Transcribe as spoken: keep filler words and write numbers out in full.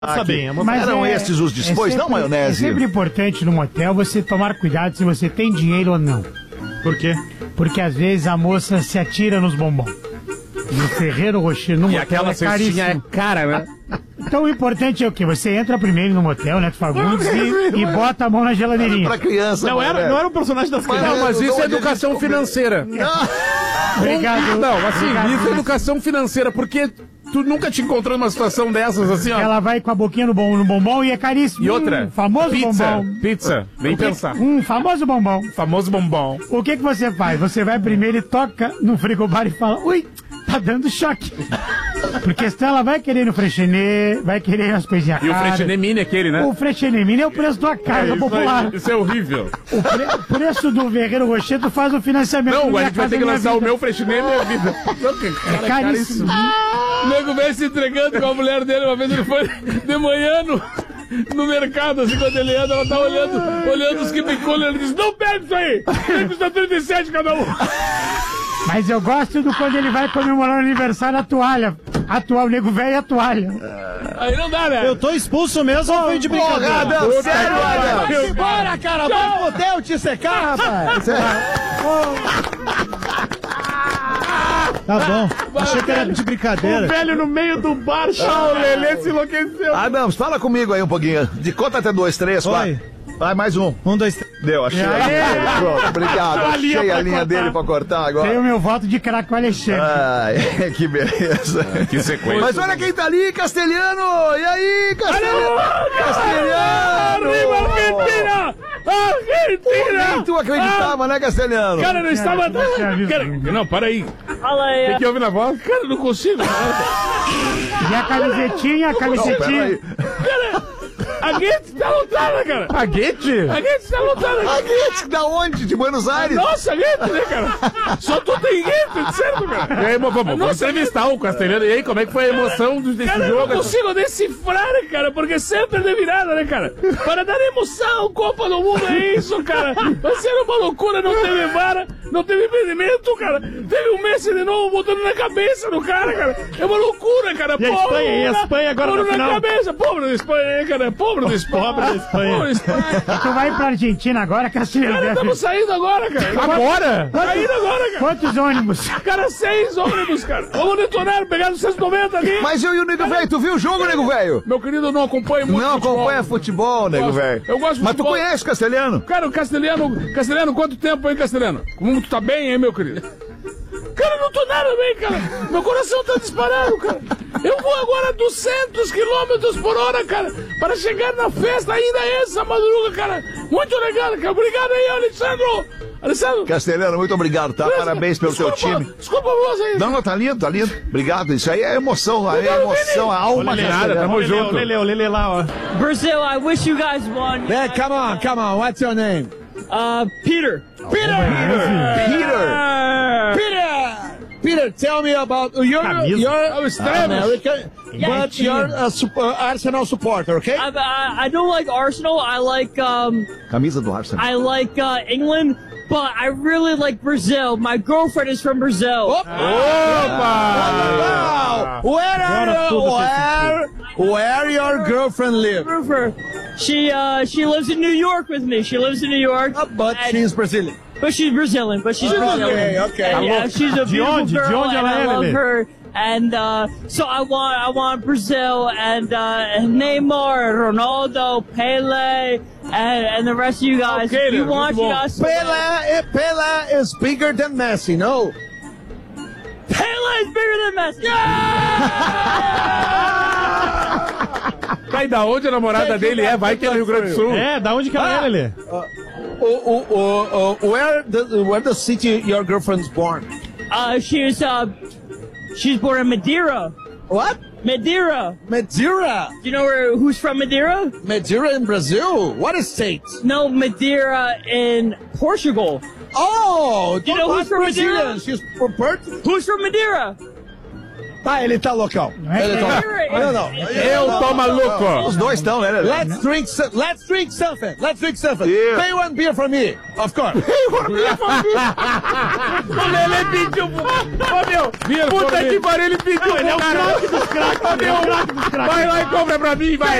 Sabem, mas eram é, estes os dispões, é não maionese? É sempre importante no motel você tomar cuidado se você tem dinheiro ou não. Por quê? Porque às vezes a moça se atira nos bombons. E o Ferreiro Rocher no E motel aquela é cestinha é caríssimo. cara, né? Então o importante é o quê? Você entra primeiro no motel, Neto Fagundes, e, e bota a mão na geladeirinha. Pra criança, Não era, não era um personagem das crianças. Não, mas isso é educação financeira. Obrigado. Não, assim, Obrigado. isso é educação financeira, porque tu nunca te encontrou numa situação dessas, assim, ó. Ela vai com a boquinha no, bom, no bombom e é caríssimo. E outra, Hum, famoso pizza, bombom. pizza, nem O que- pensar. Um famoso bombom. Famoso bombom. O que que você faz? Você vai primeiro e toca no frigobar e fala, ui, tá dando choque. Porque senão ela vai querer no Freixenet, vai querer as coisinhas E o caras. Freixenet Mini, aquele, né? O Freixenet Mini é o preço da casa isso, popular. aí, isso é horrível. O, pre- o preço do Ferreiro Rocher, tu faz o financiamento. Não, Minha a gente vai Casa ter que Minha lançar o Vida. meu Freixenet Minha Vida. Não, que cara, É caríssimo. O nego veio se entregando com a mulher dele. Uma vez ele foi de manhã no, no mercado, assim, quando ele anda, ela tá olhando, olhando os quibiculos. Ele diz: não pega isso aí! Tem custa trinta e sete cada um. Mas eu gosto do quando ele vai comemorar o aniversário a toalha. Atual, o nego velho e a toalha. Aí não dá, né? Eu tô expulso mesmo ou foi de brincadeira? Porra, Adão, sério, Adão? Vai embora, cara! Vai pro hotel te secar, rapaz! Tá bom, achei que era de O brincadeira. velho no meio do bar, Ah, o Lelê se enlouqueceu. Adams, fala comigo aí um pouquinho. De conta até dois, três, Oi. quatro. Vai, mais um. Um, dois, três. Deu, achei a linha dele. Pronto, obrigado. A linha Achei a pra linha cortar. dele pra cortar Tem o agora. meu voto de craque com o Alexandre. Ai, que beleza. Que sequência. Mas olha quem tá ali, Castelhano! E aí, Castelhano? Castelhano! Arriba, Argentina! Argentina! Nem tu acreditava, né, Castelhano? Cara, eu não estava... não tinha visto. Cara, não, para aí. Fala aí. Tem que ouvir na voz? Cara, eu não consigo. E a camisetinha, a Não, camisetinha. peraí. Cara, a Guedes tá lotada, cara. A Guete? A Guedes tá lotada. A Guedes, da onde? De Buenos Aires? Nossa, Guedes, né, cara? Só tu tem Guedes, certo, cara? E aí, vamos, vamos Nossa, entrevistar o Castelhano. E aí, como é que foi a emoção desse Cara, eu jogo? não consigo decifrar, cara, porque sempre é de virada, né, cara? Para dar emoção, Copa do Mundo é isso, cara. Vai ser uma loucura, não teve vara, não teve impedimento, cara. Teve um Messi de novo botando na cabeça do cara, cara. É uma loucura, cara. E a Espanha, e a Espanha agora Pobre no na final? cabeça, pobre da Espanha, cara. Pobre da Espanha. Pobre da Espanha. Pobre da Espanha. Tu vai pra Argentina agora, Castilho? Cara, estamos saindo agora, cara. Agora? Saindo agora, cara. Quantos ônibus? Cara, seis ônibus, cara. Vamos detonar, pegar no seiscentos e noventa ali. Mas eu e o Nego Velho, tu viu o jogo, Nego Velho? Meu querido, eu não acompanho muito Não futebol. acompanha futebol, Nego Gosto. Velho. Eu gosto de Mas tu futebol. conhece o Castelhano? Cara, o Castelhano... Castelhano, quanto tempo, hein, Castelhano? Como tu tá bem, hein, meu querido? Cara, eu não tô nada bem, cara. Meu coração tá disparado, cara. Eu vou agora a duzentos quilômetros por hora, cara, para chegar na festa ainda essa madruga, cara. Muito legal, cara. Obrigado aí, Alessandro. Alessandro. Castelhano, muito obrigado, tá? Parabéns pelo teu Desculpa, time. Desculpa você aí. Não, não, tá lindo, tá lindo. Obrigado. Isso aí é emoção, aí é emoção, a alma Lelê, Castelhano. tamo Ô, junto. Lele, o Lele lá, ó. Brazil, I wish you guys won. Hey, come on, come on, what's your name? Uh, Peter. Peter! Peter! Peter, tell me about you're Camisa. you're American, but you're a super, Arsenal supporter, okay? I, I, I don't like Arsenal. I like um Camisa do Arsenal. I like uh, England, but I really like Brazil. My girlfriend is from Brazil. Opa! Wow! Where are you, where where your girlfriend live? Her. She uh she lives in New York with me. She lives in New York, Uh, but and- she's Brazilian. but she's Brazilian. But she's Brazilian. Okay, okay. And, yeah, she's a De beautiful onde? De girl, onde and ela I é, love Lelê? her. And uh, so I want I want Brazil and uh, Neymar, Ronaldo, Pele, and, and the rest of you guys. Okay, If you then, want, you good guys. Pele, eh, Pele is bigger than Messi, no? Pele is bigger than Messi. Vai da onde a namorada dele é? Vai que é no Rio Grande do Sul. É, da onde que ela é, Lele? Uh, uh, uh, uh, where the where the city your girlfriend's born? Uh, she's uh, she's born in Madeira. What? Madeira. Madeira. Do you know where, who's from Madeira? Madeira in Brazil. What state? No, Madeira in Portugal. Oh, You know not who's from Brazilian. Madeira? She's from Portugal. Who's from Madeira? Tá, ele tá loucão. é Ele que- tá... Não, não. Eu tô maluco. Os dois estão, né? Lelê? Let's drink, so- let's drink something. Let's drink something. Yeah. Pay one beer for me, of course. O Lelê pediu. Ô, meu. Beer Puta for me. que pariu, ele pediu. Ele é o cara. craque dos craques. Ele é o craque dos craques. Vai lá e compra pra mim, vai.